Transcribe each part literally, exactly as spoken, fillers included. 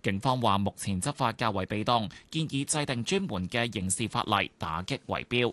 警方話目前執法較為被動，建議制定專門嘅刑事法例打擊圍標。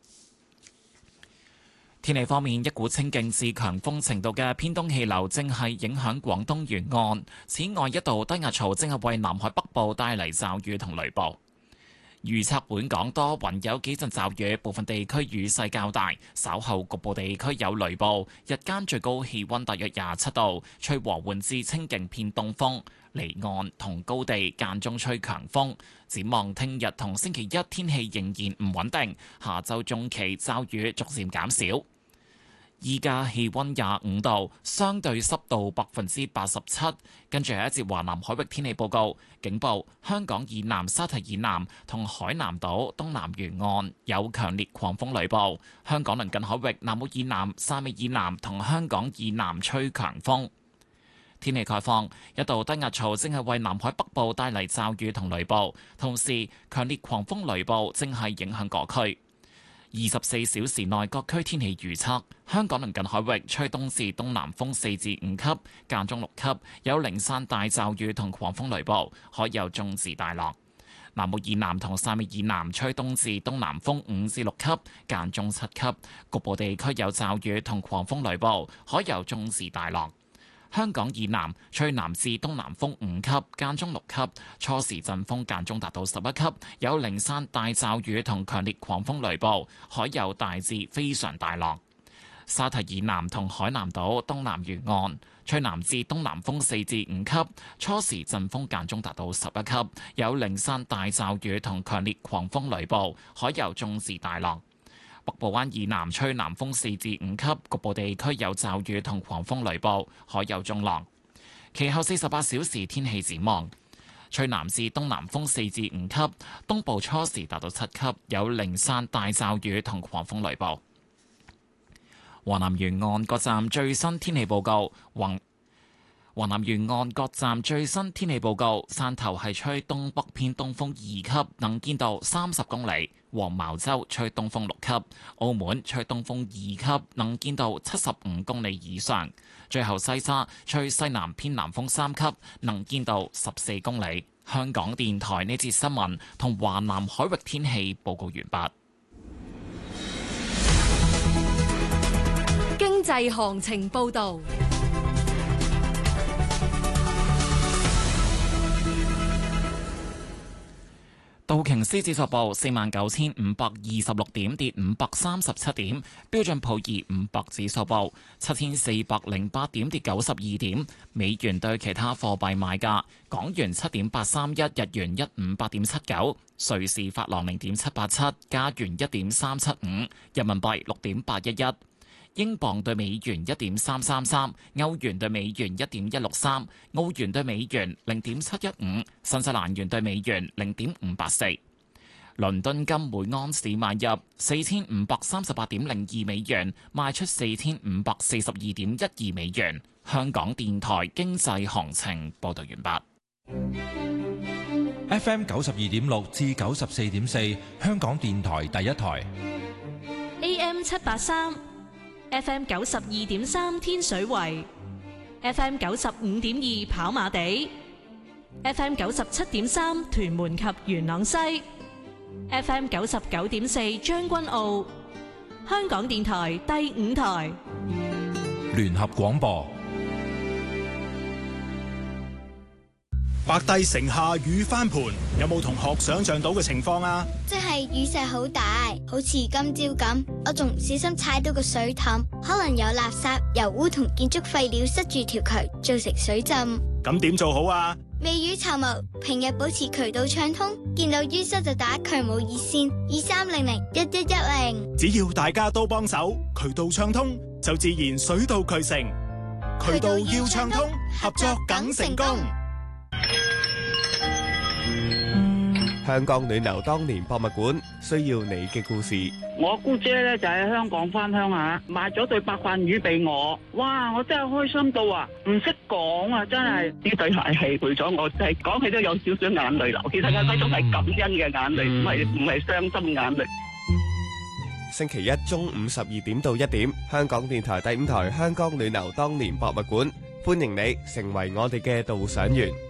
天氣方面，一股清勁至強風程度嘅偏東氣流正係影響廣東沿岸，此外一道低壓槽正係為南海北部帶嚟驟雨同雷暴。預測本港多雲，有幾陣驟雨，部分地區雨勢較大，稍後局部地區有雷暴。日間最高氣溫大約廿七度，吹和緩至清勁偏東風，離岸同高地間中吹強風。展望聽日同星期一天氣仍然唔穩定，下週中期驟雨逐漸減少。依家氣溫廿五度，相對濕度百分之八十七。跟住係一節華南海域天氣報告，警報：香港以南、沙堤以南同海南島東南沿岸有強烈狂風雷暴。香港鄰近海域南澳以南、汕尾以南同香港以南吹強風。天氣概況：一道低壓槽正係為南海北部帶嚟驟雨同雷暴，同時強烈狂風雷暴正係影響各區。二十四小時內各區天氣預測：香港鄰近海域吹東至東南風四至五級，間中六級，有零散大驟雨同狂風雷暴，海有中至大浪。南澳以南同汕尾以南吹東至東南風五至六級，間中七級，局部地區有驟雨同狂風雷暴，海有中至大浪。香港以南吹南至東南風五級，間中六級，初時陣風間中達到十一級，有零散大驟雨同強烈狂風雷暴，海有大至非常大浪。沙堤以南同海南島東南沿岸吹南至東南風四至五級，初時陣風間中達到十一級，有零散大驟雨同強烈狂風雷暴，海有中至大浪。北部灣以南吹南風四至五級，局部地區有驟雨同狂風雷暴，海有中浪。其後四十八小時天氣展望：吹南至東南風四至五級，東部初時達到七級，有零散大驟雨同狂風雷暴。華南沿岸各站最新天氣報告：橫華南沿岸各站最新天氣報告，汕頭係吹東北偏東風二級，能見度三十公里；黃茅洲吹東風六級；澳門吹東風二級，能見度七十五公里以上。最後西沙吹西南偏南風三級，能見度十四公里。香港電台呢節新聞同華南海域天氣報告完畢。 經濟行情報導。 道瓊斯指數報四萬九千五百二十六點，跌五百三十七點。標準普爾五百指數報七千四百零八點，跌九十二點。美元對其他貨幣賣價：港元七點八三一，日元一五八點七九，瑞士法郎零點七八七，加元一點三七五，人民幣六點八一一。英鎊對美元一點三三三，歐元對美元一點一六三，澳元對美元零點七一五，新西蘭元對美元零點五八四。倫敦金每盎司買入四千五百三十八點零二美元，賣出四千五百四十二點一二美元。香港電台經濟行情報道完畢。 F M 九十二點六至九十四點四，香港電台第一台。 A M 七八三。F M 九十二點三天水圍 ，F M 九十五點二跑馬地 ，F M 九十七點三屯門及元朗西 ，F M 九十九點四將軍澳，香港電台第五台聯合廣播。 白帝城下雨翻盤，有冇同學想象到嘅情況啊？ 即係雨勢好大，好似今朝咁，我仲唔小心踩到個水凼，可能有垃圾、油污同建築廢料塞住條渠，造成水浸。 咁點做好啊？ 未雨綢繆，平日保持渠道暢通，見到淤塞就打渠務熱線二三零零一一一零。 只要大家都幫手，渠道暢通就自然水到渠成。渠道要暢通，合作梗成功。 香港暖流當年博物館需要你嘅故事。 我姑姐咧就喺香港翻鄉下，買咗對白飯魚俾我。哇！我真係開心到啊，唔識講啊，真係呢對鞋係陪咗我，係講起都有少少眼淚流。其實嗰種係感恩嘅眼淚，唔係唔係傷心眼淚。 星期一中午十二點到一點，香港電台第五台《香港暖流當年博物館》，歡迎你成為我哋嘅導賞員。